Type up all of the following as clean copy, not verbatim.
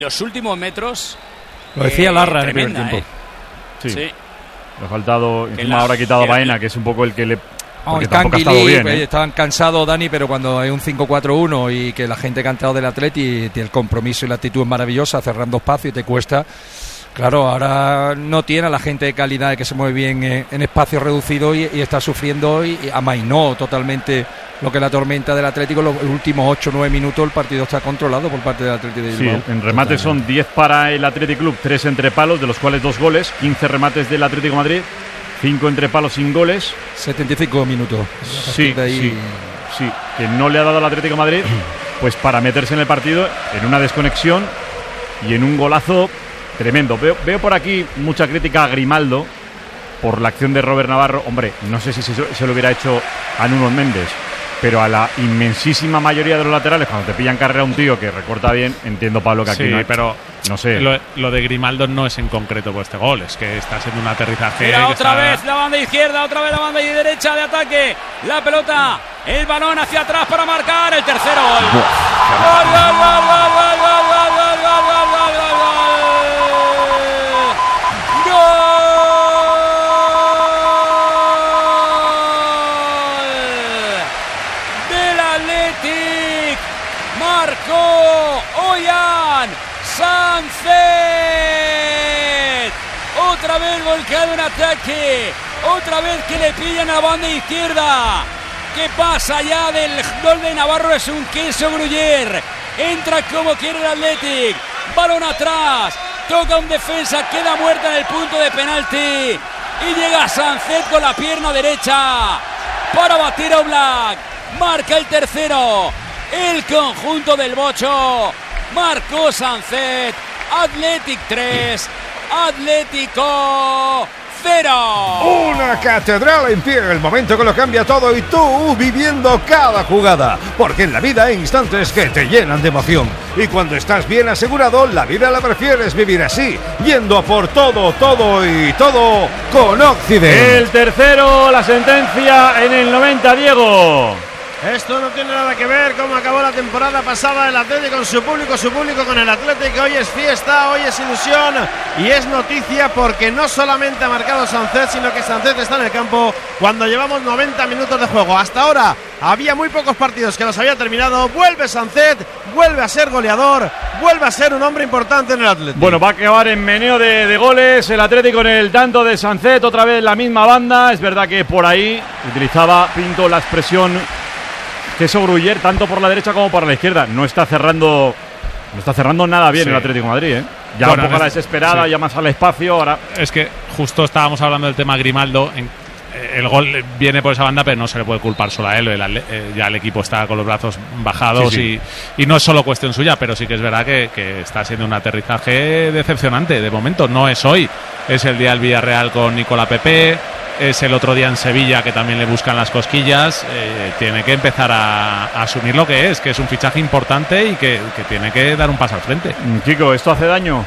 Los últimos metros. Lo decía Larra en el primer tiempo. Sí. Le ha faltado. Encima ahora ha quitado a Baena, que es un poco el que le. Porque tampoco ha estado bien. Estaban cansados, Dani, pero cuando hay un 5-4-1 y que la gente que ha entrado del Atleti tiene el compromiso y la actitud es maravillosa, cerrando espacio y te cuesta. Claro, ahora no tiene a la gente de calidad que se mueve bien en espacios reducidos y está sufriendo y amainó totalmente lo que es la tormenta del Atlético. Los últimos 8-9 minutos el partido está controlado por parte del Atlético de Bilbao. Sí, en remate son 10 para el Athletic Club, 3 entre palos, de los cuales 2 goles, 15 remates del Atlético de Madrid, 5 entre palos sin goles. 75 minutos. Sí, que no le ha dado al Atlético de Madrid pues para meterse en el partido en una desconexión y en un golazo tremendo. Veo por aquí mucha crítica a Grimaldo por la acción de Robert Navarro. Hombre, no sé si se lo hubiera hecho a Nuno Méndez, pero a la inmensísima mayoría de los laterales, cuando te pillan carrera un tío que recorta bien, entiendo, Pablo, que aquí no hay, pero no sé. Lo de Grimaldo no es en concreto por este gol, es que está siendo un aterrizaje. Mira, otra vez la banda izquierda, otra vez la banda derecha de ataque. La pelota, el balón hacia atrás para marcar el tercero gol. ¡Gol, gol, gol, gol, gol, gol, gol, gol, gol, gol, gol, gol! Marcó Ollán Sánchez. Otra vez volcado en ataque. Otra vez que le pillan a la banda izquierda. ¿Qué pasa allá del gol de Navarro? Es un queso gruyer. Entra como quiere el Athletic. Balón atrás. Toca un defensa. Queda muerta en el punto de penalti. Y llega Sánchez con la pierna derecha para batir a Oblak. Marca el tercero. El conjunto del Bocho. Marcó Sánchez. Athletic 3, Atlético 0. Una catedral en pie, el momento que lo cambia todo y tú viviendo cada jugada. Porque en la vida hay instantes que te llenan de emoción. Y cuando estás bien asegurado, la vida la prefieres vivir así, yendo a por todo, todo y todo con Occident. El tercero, la sentencia en el 90, Diego. Esto no tiene nada que ver cómo acabó la temporada pasada el Atlético con su público con el Atlético. Hoy es fiesta, hoy es ilusión y es noticia porque no solamente ha marcado Sánchez, sino que Sánchez está en el campo cuando llevamos 90 minutos de juego. Hasta ahora había muy pocos partidos que los había terminado. Vuelve Sánchez, vuelve a ser goleador, vuelve a ser un hombre importante en el Atlético. Bueno, va a acabar en meneo de goles el Atlético en el tanto de Sánchez, otra vez la misma banda. Es verdad que por ahí utilizaba Pinto la expresión queso gruyer tanto por la derecha como por la izquierda. No está cerrando nada bien el Atlético de Madrid, ¿eh? Ya bueno, un poco a la desesperada, ya más al espacio. Ahora es que justo estábamos hablando del tema Grimaldo. El gol viene por esa banda, pero no se le puede culpar solo a él. Ya el equipo está con los brazos bajados y no es solo cuestión suya, pero sí que es verdad que está siendo un aterrizaje decepcionante. De momento no es hoy, es el día del Villarreal con Nicola Pepe. Es el otro día en Sevilla que también le buscan las cosquillas. Tiene que empezar a asumir lo que es un fichaje importante y que tiene que dar un paso al frente. Kiko, ¿esto hace daño?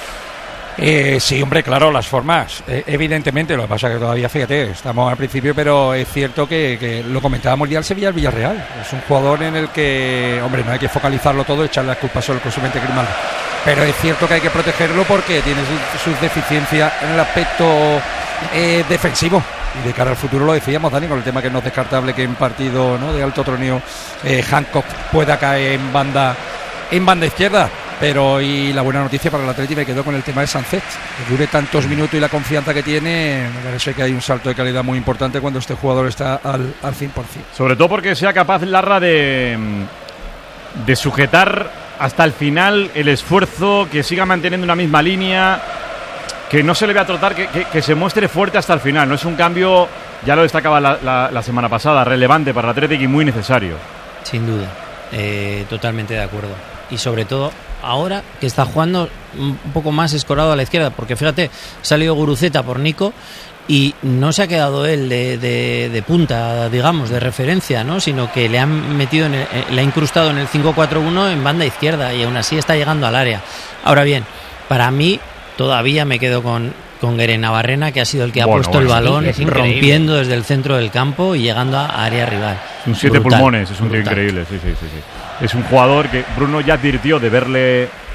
Sí, hombre, claro, las formas. Evidentemente, lo que pasa es que todavía, fíjate, estamos al principio, pero es cierto que lo comentábamos el día del Sevilla, el Villarreal. Es un jugador en el que, hombre, no hay que focalizarlo todo, echarle las culpas solo exclusivamente a Grimaldo. Pero es cierto que hay que protegerlo porque tiene sus deficiencias en el aspecto defensivo. Y de cara al futuro lo decíamos, Dani, con el tema que no es descartable que en partido, ¿no?, de alto troneo Hancock pueda caer en banda izquierda. Pero y la buena noticia para el Atlético me quedó con el tema de Sánchez, que dure tantos minutos y la confianza que tiene. Me parece que hay un salto de calidad muy importante cuando este jugador está al 100%. Sobre todo porque sea capaz Larra de sujetar hasta el final el esfuerzo, que siga manteniendo una misma línea, que no se le vea trotar, que se muestre fuerte hasta el final. No es un cambio, ya lo destacaba la semana pasada, relevante para el Atlético y muy necesario. Sin duda, totalmente de acuerdo. Y sobre todo ahora que está jugando un poco más escorado a la izquierda, porque fíjate, ha salido Guruceta por Nico y no se ha quedado él de punta, digamos, de referencia, ¿no?, sino que le han metido le ha incrustado en el 5-4-1 en banda izquierda y aún así está llegando al área. Ahora bien, para mí todavía me quedo con Gueren Navarrena, que ha sido el que ha puesto el balón rompiendo desde el centro del campo y llegando a área rival. Un 7 pulmones, es un tío increíble, sí. Es un jugador que Bruno ya advirtió de verle